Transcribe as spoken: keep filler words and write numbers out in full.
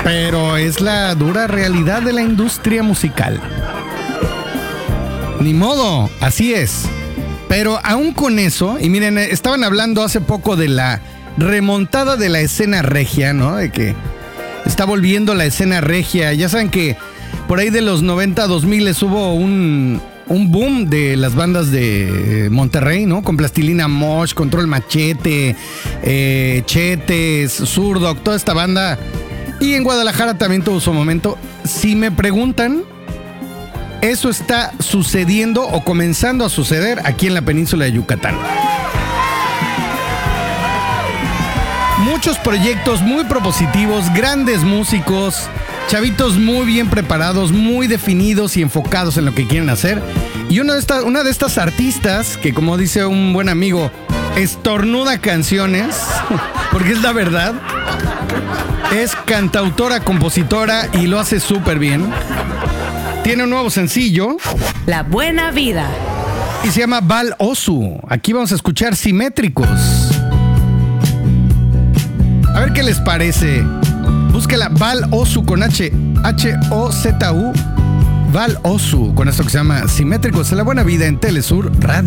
pero es la dura realidad de la industria musical. Ni modo, así es. Pero aún con eso, y miren, estaban hablando hace poco de la remontada de la escena regia, ¿no? De que está volviendo la escena regia. Ya saben que por ahí de los noventa, dos mil hubo un, un boom de las bandas de Monterrey, ¿no? Con Plastilina Mosh, Control Machete, eh, Chetes, Zurdo, toda esta banda. Y en Guadalajara también tuvo su momento. Si me preguntan, eso está sucediendo o comenzando a suceder aquí en la península de Yucatán. Muchos proyectos muy propositivos, grandes músicos, chavitos muy bien preparados, muy definidos y enfocados en lo que quieren hacer. Y una de estas, una de estas artistas, que como dice un buen amigo, estornuda canciones, porque es la verdad, es cantautora, compositora y lo hace súper bien. Tiene un nuevo sencillo, La Buena Vida, y se llama Val Osu. Aquí vamos a escuchar Simétricos. A ver qué les parece. Búsquela, Val Osu con H, H O Z U, Val Osu, con esto que se llama Simétricos en La Buena Vida en Telesur Radio.